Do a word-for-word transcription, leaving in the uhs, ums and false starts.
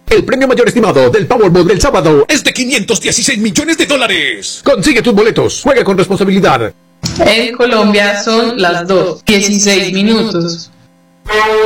El premio mayor estimado del Powerball del sábado es de quinientos dieciséis millones de dólares. Consigue tus boletos. Juega con responsabilidad. En Colombia son las dos, dieciséis minutos.